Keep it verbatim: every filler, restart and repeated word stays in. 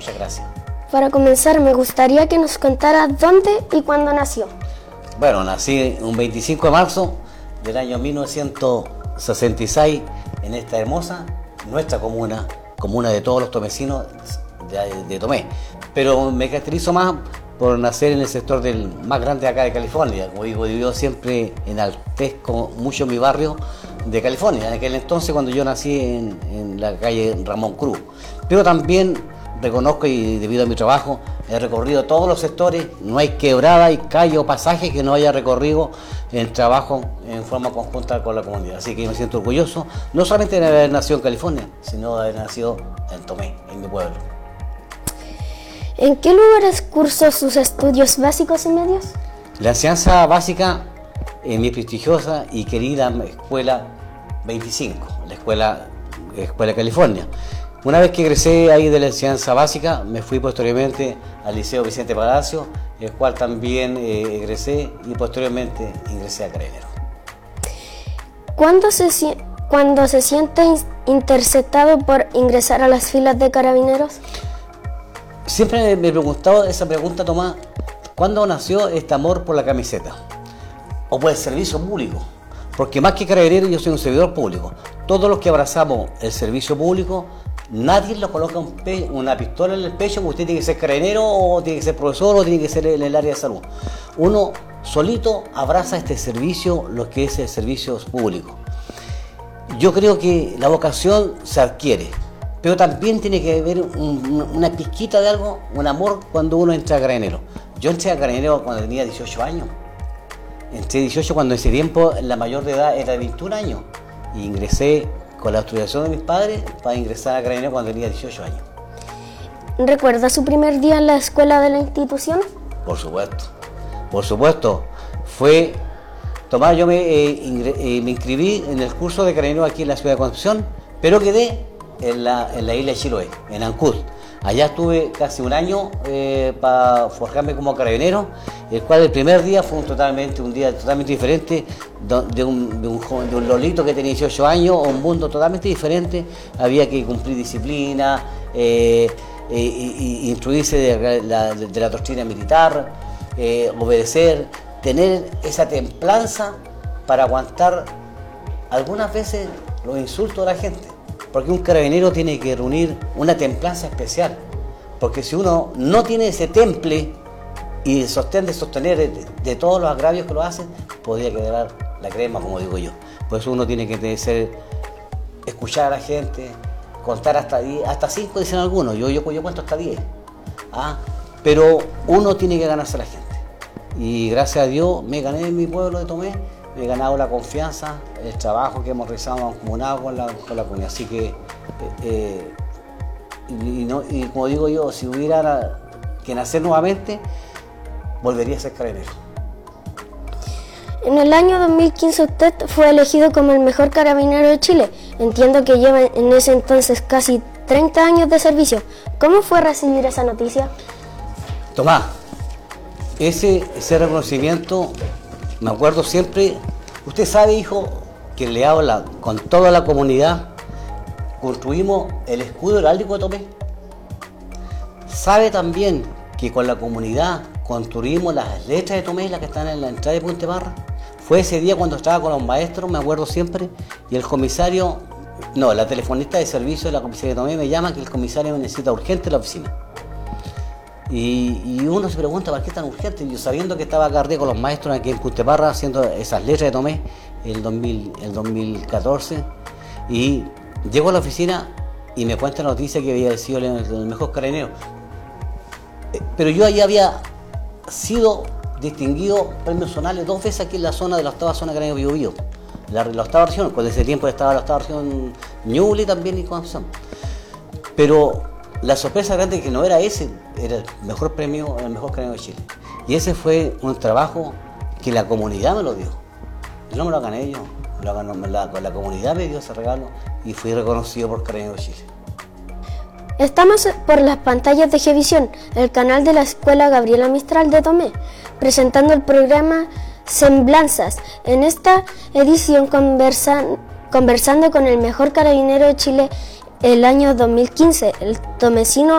Muchas gracias. Para comenzar, me gustaría que nos contara dónde y cuándo nació. Bueno, nací un veinticinco de marzo del año mil novecientos sesenta y seis en esta hermosa, nuestra comuna, comuna de todos los tomecinos de, de Tomé. Pero me caracterizo más por nacer en el sector del más grande de acá de California. Como digo, yo siempre enaltezco mucho mi barrio de California, en aquel entonces cuando yo nací en, en la calle Ramón Cruz. Pero también reconozco, y debido a mi trabajo, he recorrido todos los sectores, no hay quebrada y calle o pasaje que no haya recorrido en trabajo en forma conjunta con la comunidad. Así que me siento orgulloso, no solamente de haber nacido en California, sino de haber nacido en Tomé, en mi pueblo. ¿En qué lugares cursó sus estudios básicos y medios? La enseñanza básica en mi prestigiosa y querida escuela veinticinco, la escuela, escuela California. Una vez que egresé ahí de la enseñanza básica, me fui posteriormente al Liceo Vicente Palacio, el cual también eh, egresé y posteriormente ingresé a Carabineros. ¿Cuándo se, cuando se siente interceptado por ingresar a las filas de Carabineros? Siempre me he preguntado esa pregunta, Tomás, ¿cuándo nació este amor por la camiseta? O por el servicio público. Porque más que carabinero, yo soy un servidor público. Todos los que abrazamos el servicio público, nadie le coloca un pe una pistola en el pecho, porque usted tiene que ser carabinero, o tiene que ser profesor, o tiene que ser en el área de salud. Uno solito abraza este servicio, lo que es el servicio público. Yo creo que la vocación se adquiere, pero también tiene que haber un, una pizquita de algo, un amor cuando uno entra a carabinero. Yo entré a carabinero cuando tenía dieciocho años. Entré dieciocho cuando en ese tiempo la mayor de edad era de veintiún años. Y ingresé con la autorización de mis padres para ingresar a Carabineros cuando tenía dieciocho años. ¿Recuerda su primer día en la escuela de la institución? Por supuesto, por supuesto. Fue, Tomás, yo me, eh, ingre, eh, me inscribí en el curso de Carabineros aquí en la ciudad de Concepción, pero quedé en la, en la isla de Chiloé, en Ancud. Allá estuve casi un año eh, para forjarme como carabinero, el cual el primer día fue un, totalmente, un día totalmente diferente, de un, de, un joven, de un lolito que tenía dieciocho años, un mundo totalmente diferente. Había que cumplir disciplina, eh, eh, y, y instruirse de la, de la doctrina militar, eh, obedecer, tener esa templanza para aguantar algunas veces los insultos de la gente. Porque un carabinero tiene que reunir una templanza especial, porque si uno no tiene ese temple y sostén de sostener de, de todos los agravios que lo hacen, podría quedar la crema, como digo yo. Por eso uno tiene que ser, escuchar a la gente, contar hasta diez, hasta cinco dicen algunos, yo, yo, yo cuento hasta diez. ¿Ah? Pero uno tiene que ganarse a la gente. Y gracias a Dios me gané en mi pueblo de Tomé, me he ganado la confianza, el trabajo que hemos realizado mancomunado con la, con la comunidad. Así que, eh, y, y, no, y como digo yo, si hubiera que nacer nuevamente, volvería a ser carabinero. En el año dos mil quince usted fue elegido como el mejor carabinero de Chile. Entiendo que lleva en ese entonces casi treinta años de servicio. ¿Cómo fue recibir esa noticia? Tomás, ese, ese reconocimiento, me acuerdo siempre, usted sabe, hijo, que le habla con toda la comunidad, construimos el escudo heráldico de Tomé. Sabe también que con la comunidad construimos las letras de Tomé, las que están en la entrada de Puente Barra. Fue ese día cuando estaba con los maestros, me acuerdo siempre, y el comisario, no, la telefonista de servicio de la comisaría de Tomé me llama que el comisario me necesita urgente en la oficina. Y, y uno se pregunta, ¿por qué tan urgente? Yo sabiendo que estaba acá arriba con los maestros aquí en Puente Barra haciendo esas letras de Tomé el, dos mil, el dos mil catorce, y llego a la oficina y me cuenta la noticia que había sido el, el mejor carabinero. Pero yo ahí había sido distinguido premios zonales dos veces aquí en la zona de la octava zona de Carabineros Biobío, la, la octava región, cuando ese tiempo estaba la octava región Ñuble también y Concepción. Pero la sorpresa grande es que no era ese, era el mejor premio, el mejor carabinero de Chile. Y ese fue un trabajo que la comunidad me lo dio. Yo no me lo gané yo, lo ganó, la, la comunidad me dio ese regalo y fui reconocido por Carabineros de Chile. Estamos por las pantallas de Gevisión, el canal de la Escuela Gabriela Mistral de Tomé, presentando el programa Semblanzas. En esta edición conversan, conversando con el mejor carabinero de Chile el año dos mil quince, el tomecino